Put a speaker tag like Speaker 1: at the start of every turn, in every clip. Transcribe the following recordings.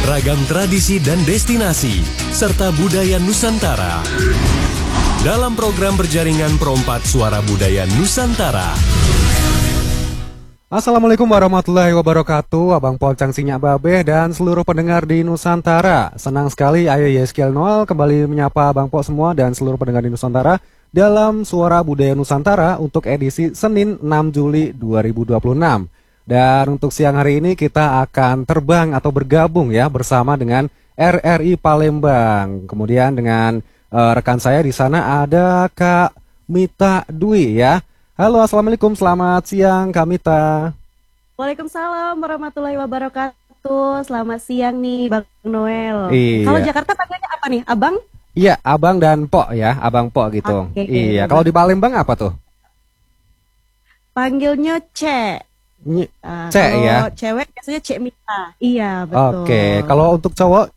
Speaker 1: ragam tradisi dan destinasi, serta budaya Nusantara. Dalam program berjaringan Perompak Suara Budaya Nusantara.
Speaker 2: Assalamualaikum warahmatullahi wabarakatuh, Abang Pol Cang Sinyak Babeh dan seluruh pendengar di Nusantara. Senang sekali Ayo Yeskiel Noel kembali menyapa Abang Pol semua dan seluruh pendengar di Nusantara dalam Suara Budaya Nusantara untuk edisi Senin 6 Juli 2026. Dan untuk siang hari ini kita akan terbang atau bergabung ya bersama dengan RRI Palembang. Kemudian dengan rekan saya di sana ada Kak Mita Dwi ya. Halo, assalamualaikum, selamat siang Kak Mita.
Speaker 3: Waalaikumsalam warahmatullahi wabarakatuh. Selamat siang nih Bang Noel.
Speaker 2: Iya.
Speaker 3: Kalau Jakarta panggilnya apa nih, Abang?
Speaker 2: Iya, Abang dan Pok ya, Abang Pok gitu.
Speaker 3: Oke,
Speaker 2: Iya, kalau di Palembang apa tuh?
Speaker 3: Panggilnya Cek.
Speaker 2: Cek ya.
Speaker 3: Kalau cewek biasanya Cek Mita. Iya, betul.
Speaker 2: Oke, kalau untuk cowok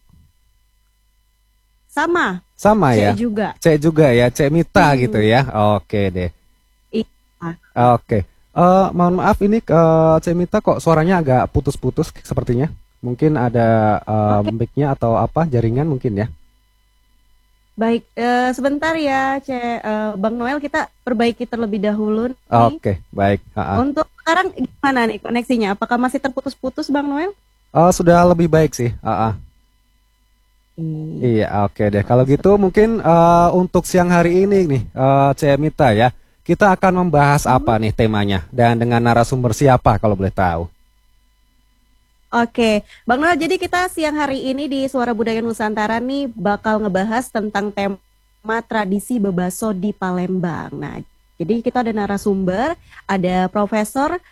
Speaker 3: sama
Speaker 2: ya.
Speaker 3: Cek juga.
Speaker 2: Cek juga ya, Cek Mita gitu ya. Oke deh. Oke, mohon maaf ini Cek Mita kok suaranya agak putus-putus sepertinya. Mungkin ada mic-nya atau apa jaringan mungkin ya.
Speaker 3: Baik, sebentar ya Bang Noel, kita perbaiki terlebih dahulu nih.
Speaker 2: Oke, baik.
Speaker 3: Untuk sekarang gimana nih koneksinya? Apakah masih terputus-putus Bang Noel?
Speaker 2: Sudah lebih baik sih. Iya, oke deh. Kalau gitu mungkin untuk siang hari ini nih Cek Mita ya. Kita akan membahas apa nih temanya dan dengan narasumber siapa kalau boleh tahu?
Speaker 3: Oke, Bang Noel, jadi kita siang hari ini di Suara Budaya Nusantara nih bakal ngebahas tentang tema tradisi bebaso di Palembang. Nah, jadi kita ada narasumber, ada Profesor